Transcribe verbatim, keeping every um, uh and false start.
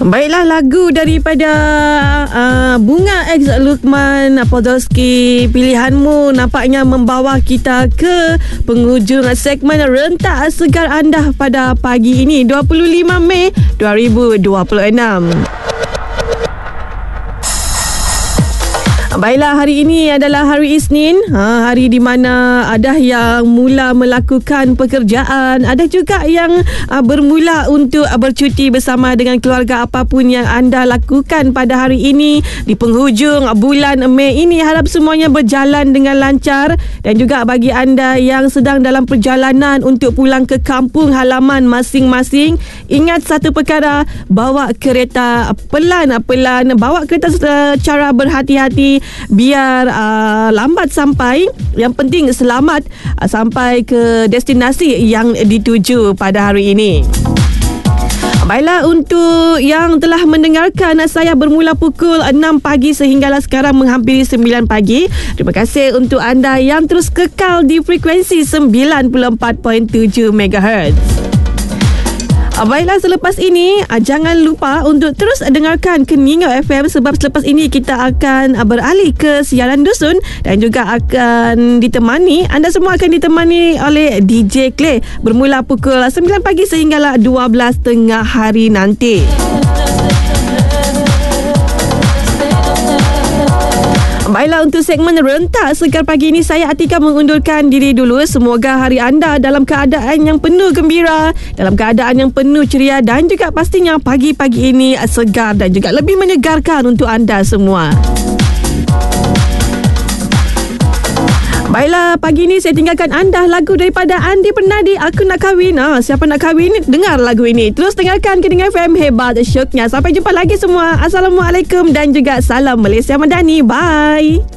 Baiklah, lagu daripada uh, Bunga X Luqman Podolski, pilihanmu nampaknya membawa kita ke penghujung segmen Rentak Segar anda pada pagi ini, dua puluh lima Mei dua ribu dua puluh enam. Baiklah, hari ini adalah hari Isnin, ha, hari di mana ada yang mula melakukan pekerjaan, ada juga yang uh, bermula untuk uh, bercuti bersama dengan keluarga. Apapun yang anda lakukan pada hari ini di penghujung bulan Mei ini, harap semuanya berjalan dengan lancar. Dan juga bagi anda yang sedang dalam perjalanan untuk pulang ke kampung halaman masing-masing, ingat satu perkara, bawa kereta pelan-pelan, bawa kereta secara berhati-hati, biar uh, lambat sampai. Yang penting selamat uh, sampai ke destinasi yang dituju pada hari ini. Baiklah, untuk yang telah mendengarkan saya bermula pukul enam pagi sehinggalah sekarang menghampiri sembilan pagi, terima kasih untuk anda yang terus kekal di frekuensi sembilan puluh empat perpuluhan tujuh megahertz. Baiklah, selepas ini jangan lupa untuk terus dengarkan Keningau F M, sebab selepas ini kita akan beralih ke siaran dusun dan juga akan ditemani, anda semua akan ditemani oleh D J Clay bermula pukul sembilan pagi sehinggalah dua belas tengah hari nanti. Baiklah, untuk segmen Rentak Segar pagi ini, saya Atika mengundurkan diri dulu. Semoga hari anda dalam keadaan yang penuh gembira, dalam keadaan yang penuh ceria, dan juga pastinya pagi-pagi ini segar dan juga lebih menyegarkan untuk anda semua. Baiklah, pagi ini saya tinggalkan anda lagu daripada Andi Pernadi, Aku Nak Kahwin. Ha, siapa nak kahwin, dengar lagu ini. Terus dengarkan Keningau F M, hebat syoknya. Sampai jumpa lagi semua. Assalamualaikum dan juga salam Malaysia Madani. Bye.